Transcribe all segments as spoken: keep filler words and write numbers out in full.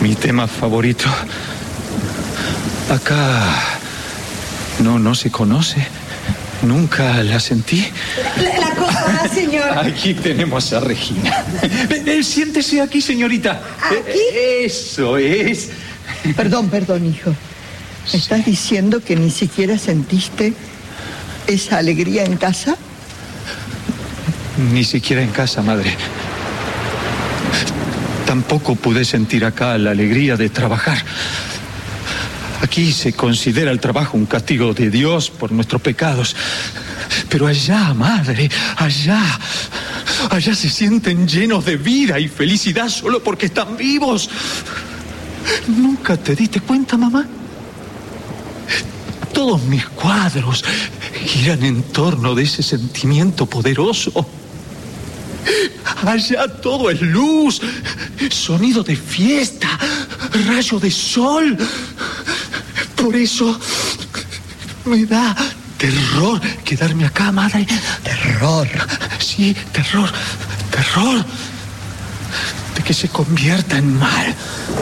Mi tema favorito. Acá no, no se conoce. Nunca la sentí. La, la cosa, señor. Aquí tenemos a Regina. Eh, siéntese aquí, señorita. ¿Aquí? Eso es. Perdón, perdón, hijo. ¿Me estás diciendo que ni siquiera sentiste esa alegría en casa? Ni siquiera en casa, madre. Tampoco pude sentir acá la alegría de trabajar. Aquí se considera el trabajo un castigo de Dios por nuestros pecados. Pero allá, madre, allá, allá se sienten llenos de vida y felicidad solo porque están vivos. ¿Nunca te diste cuenta, mamá? Todos mis cuadros giran en torno de ese sentimiento poderoso. Allá todo es luz, sonido de fiesta, rayo de sol. Por eso me da terror quedarme acá, madre. Terror. Sí, terror, terror. De que se convierta en mal.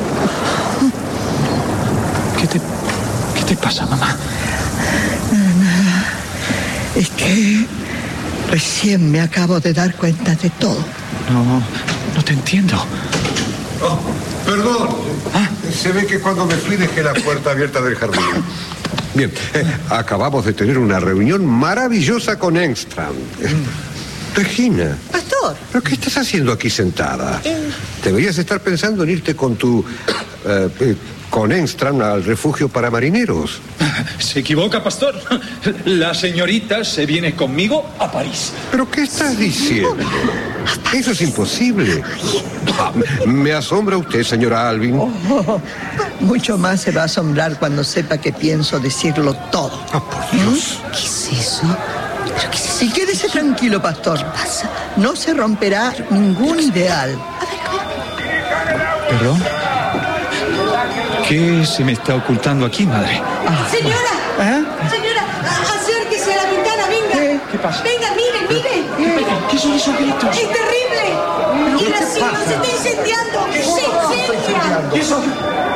¿Qué te, qué te pasa, mamá? Nada. Es que recién me acabo de dar cuenta de todo. No, no te entiendo. Oh, perdón. ¿Ah? Se ve que cuando me fui dejé la puerta abierta del jardín. Bien, eh, acabamos de tener una reunión maravillosa con Engstrand. Eh, Regina. Pastor. ¿Pero qué estás haciendo aquí sentada? Deberías estar pensando en irte con tu... eh, eh, con Engstrand al refugio para marineros. Se equivoca, pastor. La señorita se viene conmigo a París. ¿Pero qué estás diciendo? Eso es imposible. Ah, me asombra usted, señora Alvin. Oh, mucho más se va a asombrar cuando sepa que pienso decirlo todo. Ah, por Dios. ¿Mm? ¿Qué es eso? ¿Pero qué es eso? Y quédese tranquilo, pastor. ¿Qué pasa? No se romperá ningún ideal. ¿Perdón? ¿Qué se me está ocultando aquí, madre? Ah. Señora, ¿Eh? señora, acérquese a la ventana, venga. ¿Qué? ¿Qué pasa? Venga, mire, mire. ¿Qué son esos gritos? Es terrible. El asilo se está incendiando. Se incendia. ¿Qué son?